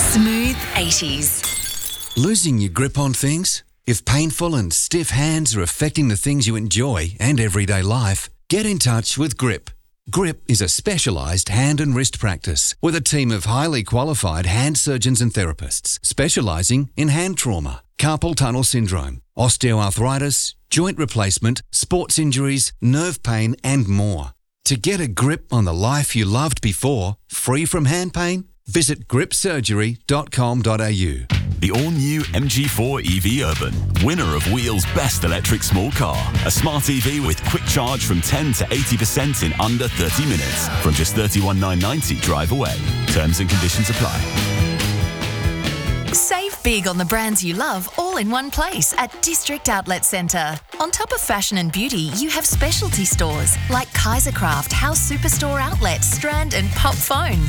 Smooth 80s. Losing your grip on things? If painful and stiff hands are affecting the things you enjoy and everyday life, get in touch with GRIP. GRIP is a specialised hand and wrist practice with a team of highly qualified hand surgeons and therapists specialising in hand trauma, carpal tunnel syndrome, osteoarthritis, joint replacement, sports injuries, nerve pain and more. To get a grip on the life you loved before, free from hand pain, visit gripsurgery.com.au. The all-new MG4 EV Urban, winner of Wheel's Best Electric Small Car. A smart EV with quick charge from 10 to 80% in under 30 minutes. From just $31,990 drive away. Terms and conditions apply. Save big on the brands you love all in one place at District Outlet Centre. On top of fashion and beauty, you have specialty stores like Kaisercraft, House Superstore Outlet, Strand and Pop Phones.